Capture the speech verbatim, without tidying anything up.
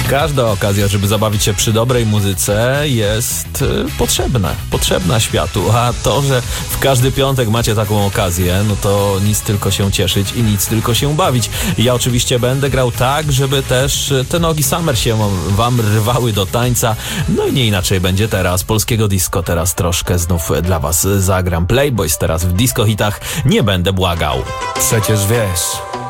Każda okazja, żeby zabawić się przy dobrej muzyce jest y, potrzebna, potrzebna światu, a to, że w każdy piątek macie taką okazję, no to nic tylko się cieszyć i nic tylko się bawić. Ja oczywiście będę grał tak, żeby też te nogi summer się wam rwały do tańca, no i nie inaczej będzie teraz. Polskiego disco teraz troszkę znów dla was zagram. Playboys teraz w disco hitach, nie będę błagał. Przecież wiesz...